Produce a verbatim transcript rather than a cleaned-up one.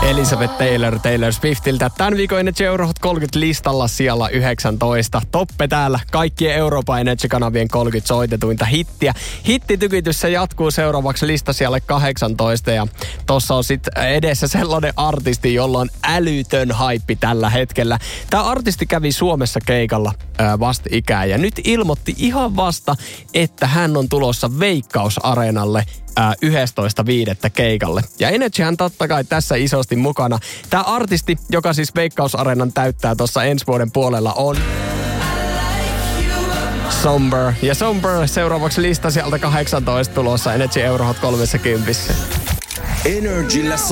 Elizabeth Taylor Taylor Swiftiltä. Tämän viikon Energy Euro Hot kolmekymmentä listalla siellä yhdeksäntoista. Toppe täällä kaikkien Euroopan Energy-kanavien kolmekymmentä soitetuinta hittiä. Hittitykitys se jatkuu seuraavaksi lista siellä kahdeksantoista. Ja tossa on sit edessä sellainen artisti, jolla on älytön haippi tällä hetkellä. Tämä artisti kävi Suomessa keikalla ää, vastikään ja nyt ilmoitti ihan vasta, että hän on tulossa Veikkaus-areenalle yhdestoista viidettä keikalle. Ja Energyhän totta kai tässä isosti mukana. Tämä artisti, joka siis Veikkaus-areenan täyttää tuossa ensi vuoden puolella, on Somber. Ja Somber seuraavaksi lista sieltä kahdeksantoista tulossa Energy Euro Hot kolmekymmentä. Energyllä